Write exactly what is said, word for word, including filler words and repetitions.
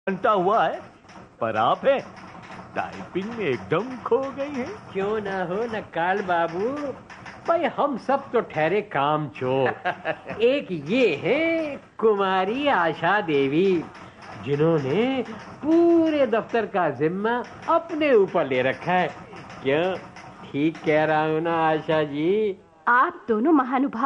घंटा हुआ है पर आप हैं टाइपिंग में एकदम खो गई हैं। क्यों ना हो नक्काल बाबू, भाई हम सब तो ठहरे काम चोर। एक ये है कुमारी आशा देवी, जिन्होंने पूरे दफ्तर का जिम्मा अपने ऊपर ले रखा है। क्यों, ठीक कह रहा हूँ ना आशा जी? आप दोनों महानुभाव